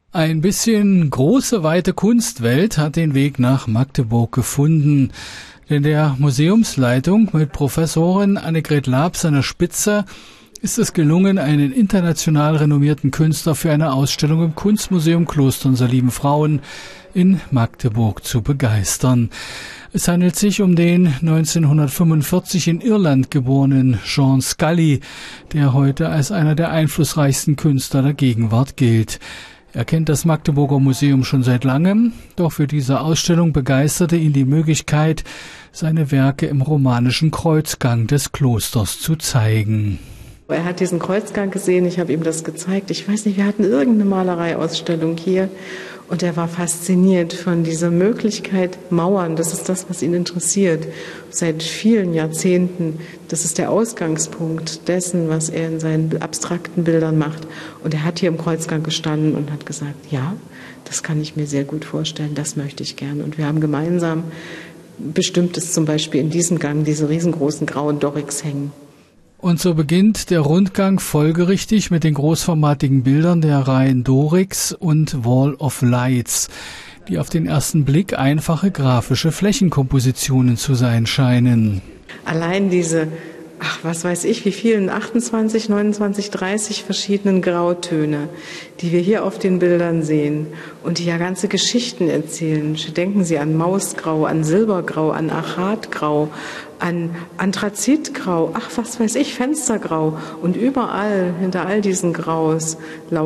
Ein bisschen große, weite Kunstwelt hat den Weg nach Magdeburg gefunden. Denn der Museumsleitung mit Professorin Annegret Labs an der Spitze ist es gelungen, einen international renommierten Künstler für eine Ausstellung im Kunstmuseum Kloster unserer lieben Frauen in Magdeburg zu begeistern. Es handelt sich um den 1945 in Irland geborenen Jean Scully, der heute als einer der einflussreichsten Künstler der Gegenwart gilt. Er kennt das Magdeburger Museum schon seit langem, doch für diese Ausstellung begeisterte ihn die Möglichkeit, seine Werke im romanischen Kreuzgang des Klosters zu zeigen. Er hat diesen Kreuzgang gesehen, ich habe ihm das gezeigt. Ich weiß nicht, wir hatten irgendeine Malereiausstellung hier und er war fasziniert von dieser Möglichkeit, Mauern, das ist das, was ihn interessiert. Seit vielen Jahrzehnten, das ist der Ausgangspunkt dessen, was er in seinen abstrakten Bildern macht. Und er hat hier im Kreuzgang gestanden und hat gesagt, ja, das kann ich mir sehr gut vorstellen, das möchte ich gern. Und wir haben gemeinsam Bestimmtes zum Beispiel in diesem Gang, diese riesengroßen grauen Dorics hängen. Und so beginnt der Rundgang folgerichtig mit den großformatigen Bildern der Reihen Dorics und Wall of Lights, die auf den ersten Blick einfache grafische Flächenkompositionen zu sein scheinen. Allein diese, was weiß ich, wie vielen, 28, 29, 30 verschiedenen Grautöne, die wir hier auf den Bildern sehen und die ja ganze Geschichten erzählen. Denken Sie an Mausgrau, an Silbergrau, an Achatgrau, an Anthrazitgrau, was weiß ich, Fenstergrau. Und überall, hinter all diesen Graus,